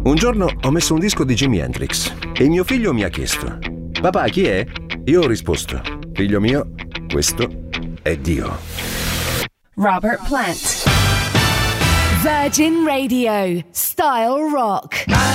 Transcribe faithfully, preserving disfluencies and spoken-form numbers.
Un giorno ho messo un disco di Jimi Hendrix e mio figlio mi ha chiesto: papà, chi è? Io ho risposto: figlio mio, questo è Dio. Robert Plant. Virgin Radio. Style Rock.